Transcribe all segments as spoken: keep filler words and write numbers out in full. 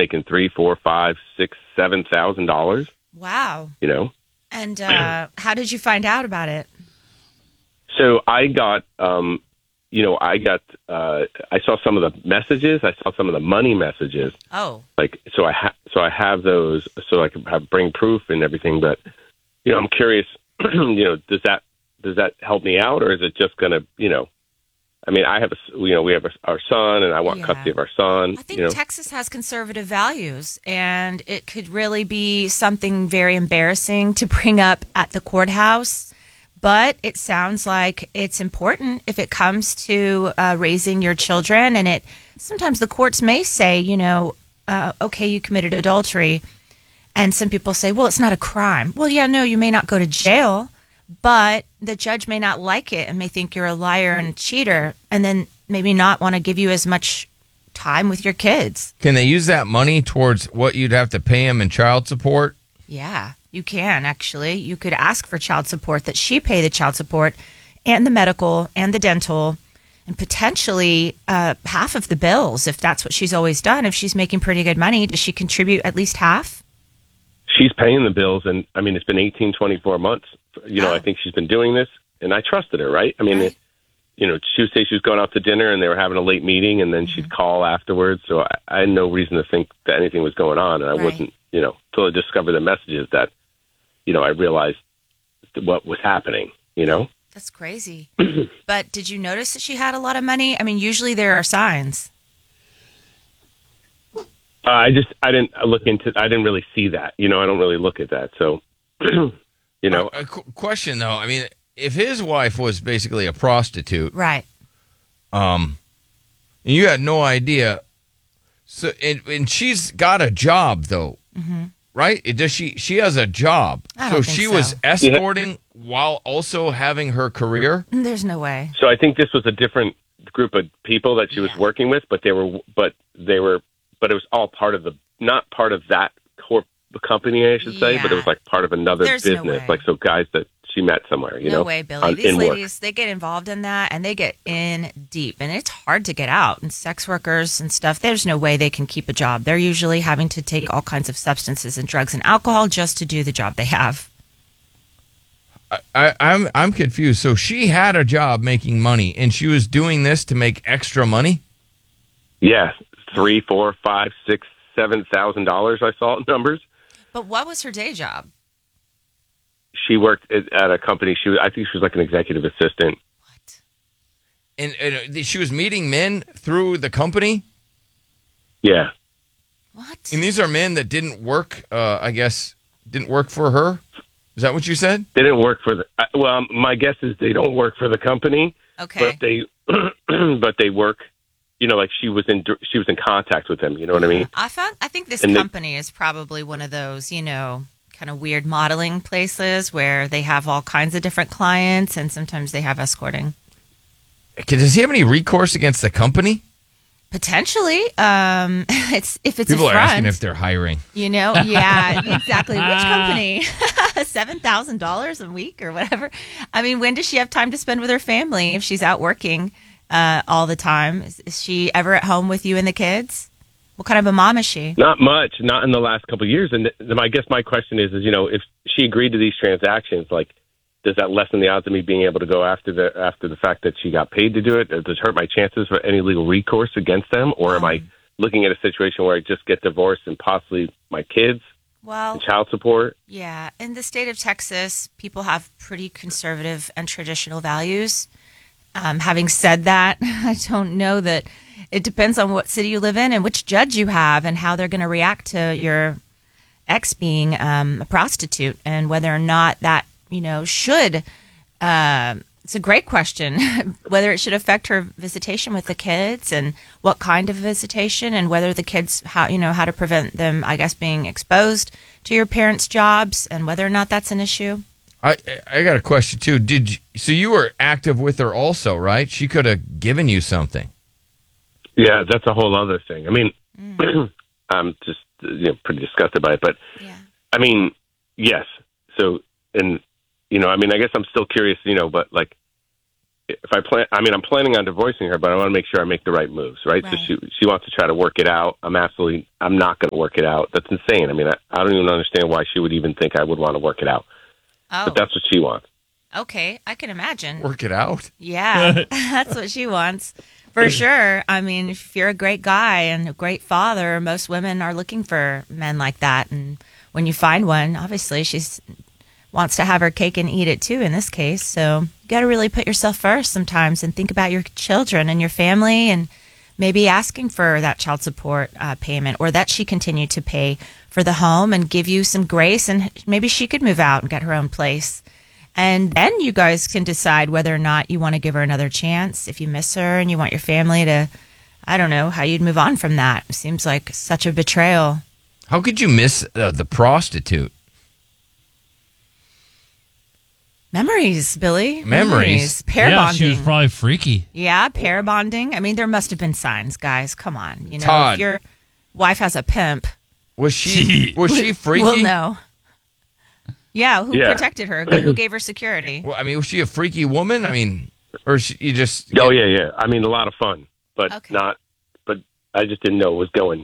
making three, four, five, six, seven thousand dollars. Wow. You know. And uh, how did you find out about it? So I got, um, you know, I got, uh, I saw some of the messages. I saw some of the money messages. Oh. Like, so I ha- so I have those, so I can have bring proof and everything. But you know, I'm curious. You know, does that does that help me out, or is it just going to, you know? I mean, I have a, you know, we have a, our son, and I want Yeah. custody of our son. I think you know? Texas has conservative values, and it could really be something very embarrassing to bring up at the courthouse. But it sounds like it's important if it comes to uh, raising your children. And it sometimes the courts may say, you know, uh, okay, you committed adultery. And some people say, well, it's not a crime. Well, yeah, no, you may not go to jail, but the judge may not like it and may think you're a liar and a cheater, and then maybe not want to give you as much time with your kids. Can they use that money towards what you'd have to pay him in child support? Yeah, you can, actually. You could ask for child support, that she pay the child support and the medical and the dental, and potentially uh, half of the bills, if that's what she's always done. If she's making pretty good money, does she contribute at least half? She's paying the bills, and I mean, it's been eighteen, twenty-four months. You know, Oh. I think she's been doing this, and I trusted her, right? I mean, Right. it, you know, she would say she was going out to dinner, and they were having a late meeting, and then Mm-hmm. she'd call afterwards. So I, I had no reason to think that anything was going on, and I Right. wasn't, you know, until I discovered the messages that, you know, I realized what was happening. You know, That's crazy. But did you notice that she had a lot of money? I mean, usually there are signs. uh, I just I didn't look into, I didn't really see that. You know, I don't really look at that. So, you know, A qu- question, though. I mean, if his wife was basically a prostitute, Right. um, and you had no idea, so and, and she's got a job, though, right? It- Does she? She has a job, Mm-hmm. I so don't think she so. was escorting while also having her career. There's no way. So I think this was a different group of people that she was Yeah. working with, but they were, but they were, but it was all part of the, not part of that corp company, I should say, but it was Yeah. like part of another There's no business, way. like so guys that she met somewhere, you no know, way, Billy. on- These in work. ladies, they get involved in that, and they get in deep, and it's hard to get out. And sex workers and stuff, there's no way they can keep a job. They're usually having to take all kinds of substances and drugs and alcohol just to do the job they have. I, I'm I'm confused. So she had a job making money, and she was doing this to make extra money. Yeah, three, four, five, six, seven thousand dollars. I saw numbers. But what was her day job? She worked at, at a company. She was, I think she was like an executive assistant. What? And, and she was meeting men through the company. Yeah, What? And these are men that didn't work. Uh, I guess didn't work for her. Is that what you said? they didn't work for the. uh, Well, my guess is they don't work for the company, Okay. but they, but they work. You know, like she was in, she was in contact with them. You know what I mean? I found, I think this And they- company is probably one of those, you know, kind of weird modeling places where they have all kinds of different clients, and sometimes they have escorting. Okay, does he have any recourse against the company? Potentially, um, it's if it's People a are front, asking if they're hiring. you know, yeah, exactly. Which company? Seven thousand dollars a week or whatever. I mean, when does she have time to spend with her family if she's out working uh, all the time? Is, is she ever at home with you and the kids? What kind of a mom is she? Not much, not in the last couple of years. And th- I guess my question is, is you know, if she agreed to these transactions, like, does that lessen the odds of me being able to go after the after the fact that she got paid to do it? Does it hurt my chances for any legal recourse against them, or am I looking at a situation where I just get divorced and possibly my kids Well, and child support? yeah, in the state of Texas, people have pretty conservative and traditional values. Um, having said that, I don't know that it depends on what city you live in and which judge you have and how they're going to react to your ex being um, a prostitute, and whether or not that, you know, should. Uh, it's a great question. Whether it should affect her visitation with the kids, and what kind of visitation, and whether the kids, how you know, how to prevent them, I guess, being exposed to your parents' jobs, and whether or not that's an issue. I I got a question too. Did you, so you were active with her also, right? She could have given you something. Yeah, that's a whole other thing. I mean, I'm just you know, pretty disgusted by it, but Yeah. I mean, yes. So, and you know, I mean, I guess I'm still curious, you know, but like, if I plan, I mean, I'm planning on divorcing her, but I want to make sure I make the right moves, right? Right. So she she wants to try to work it out. I'm absolutely, I'm not going to work it out. That's insane. I mean, I, I don't even understand why she would even think I would want to work it out. Oh, But that's what she wants. okay. I can imagine. Work it out. Yeah, that's what she wants. For sure. I mean, if you're a great guy and a great father, most women are looking for men like that. And when you find one, obviously she's wants to have her cake and eat it too in this case. So you got to really put yourself first sometimes and think about your children and your family, and maybe asking for that child support uh, payment, or that she continue to pay for the home and give you some grace, and maybe she could move out and get her own place. And then you guys can decide whether or not you want to give her another chance if you miss her and you want your family to, I don't know, how you'd move on from that. It seems like such a betrayal. How could you miss uh, the prostitute? Memories, Billy. Memories. Pair yeah, bonding. she was probably freaky. Yeah, pair bonding. I mean, there must have been signs, guys. Come on. You know, Todd. if your wife has a pimp, Was she was she freaky? we'll know. Yeah, who Yeah. protected her? Who gave her security? Well, I mean, was she a freaky woman? I mean, or she, you just Oh, yeah, yeah. I mean, a lot of fun, but Okay. not, but I just didn't know it was going,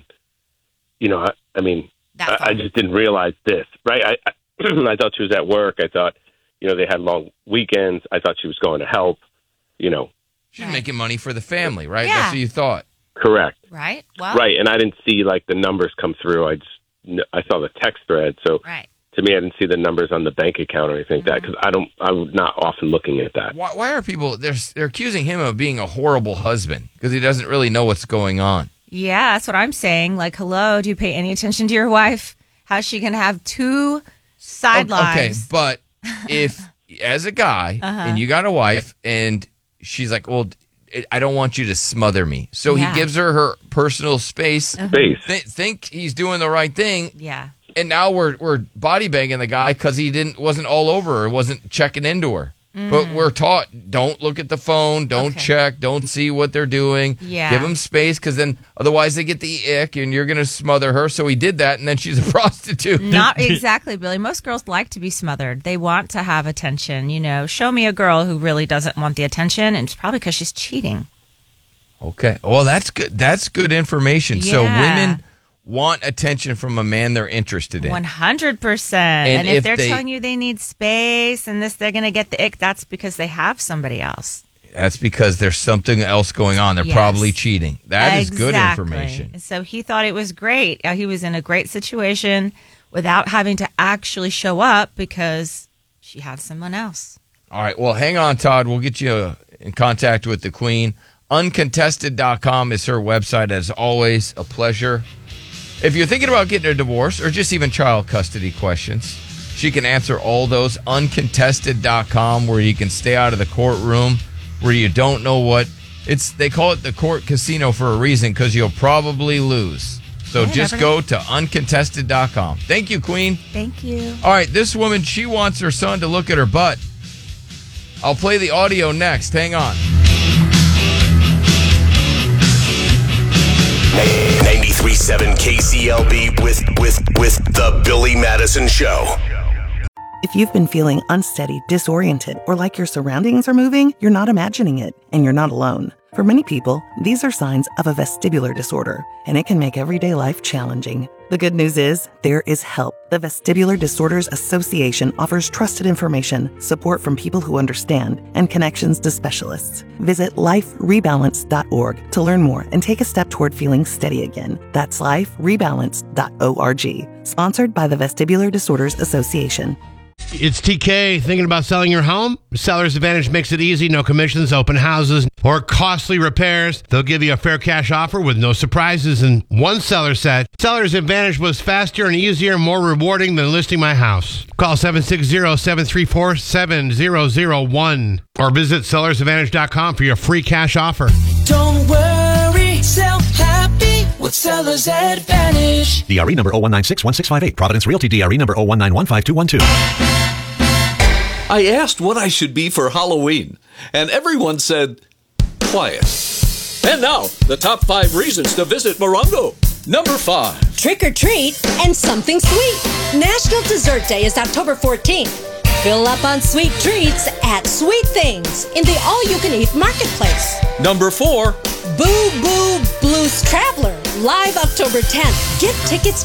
you know, I, I mean, That I, I fun. just didn't realize this, right? I, I, I thought she was at work. I thought, you know, they had long weekends. I thought she was going to help, you know, she's Right. making money for the family, right? Yeah. That's what you thought. correct. Right? Well, Right. And I didn't see like the numbers come through. I just, I saw the text thread. So right. to me, I didn't see the numbers on the bank account or anything like that, because I don't, I'm not often looking at that. Why, why are people they're they're accusing him of being a horrible husband because he doesn't really know what's going on? Yeah, that's what I'm saying. Like, hello, do you pay any attention to your wife? How's she going to have two side O- Okay, lives? but if as a guy Uh-huh. and you got a wife and she's like, well, I don't want you to smother me, so Yeah. he gives her her personal space. Space. Th- think he's doing the right thing, Yeah. and now we're we're body banging the guy because he didn't wasn't all over her, wasn't checking into her. But we're taught don't look at the phone, don't Okay. check, don't see what they're doing. Yeah. Give them space because then otherwise they get the ick and you're gonna smother her. So he did that, and then she's a prostitute. Not exactly, Billy. Most girls like to be smothered. They want to have attention. You know, show me a girl who really doesn't want the attention, and it's probably because she's cheating. Okay. Well, that's good. That's good information. So Yeah. women want attention from a man they're interested in. One hundred percent. And And if if they're they- telling you they need space and this, they're going to get the ick. That's because they have somebody else. That's because there's something else going on. They're Yes. probably cheating. That is good Exactly. information. So he thought it was great. Uh, He was in a great situation without having to actually show up because she had someone else. All right. Well, hang on, Todd. We'll get you uh, in contact with the Queen. Uncontested dot com is her website. As always, a pleasure. If you're thinking about getting a divorce or just even child custody questions, she can answer all those. Uncontested dot com, where you can stay out of the courtroom, where you don't know what it's. They call it the court casino for a reason, because you'll probably lose. So Yeah, just never go to uncontested dot com. Thank you, Queen. Thank you. All right, this woman, she wants her son to look at her butt. I'll play the audio next. Hang on. ninety-three point seven K C L B with with with the Billy Madison Show. If you've been feeling unsteady, disoriented, or like your surroundings are moving, you're not imagining it, and you're not alone. For many people, these are signs of a vestibular disorder, and it can make everyday life challenging. The good news is, there is help. The Vestibular Disorders Association offers trusted information, support from people who understand, and connections to specialists. Visit life rebalance dot org to learn more and take a step toward feeling steady again. That's life rebalance dot org. Sponsored by the Vestibular Disorders Association. It's T K. Thinking about selling your home? Seller's Advantage makes it easy. No commissions, open houses, or costly repairs. They'll give you a fair cash offer with no surprises. And one seller said, Seller's Advantage was faster and easier and more rewarding than listing my house. Call seven six zero, seven three four, seven zero zero one or visit sellers advantage dot com for your free cash offer. Don't worry, sell happy with Seller's Advantage. D R E number zero one nine six one six five eight. Providence Realty D R E number zero one nine one five two one two. I asked what I should be for Halloween, and everyone said, quiet. And now, the top five reasons to visit Morongo. Number five. Trick or treat and something sweet. National Dessert Day is October fourteenth. Fill up on sweet treats at Sweet Things in the all-you-can-eat marketplace. Number four, Boo Boo Blues Traveler, live October tenth. Get tickets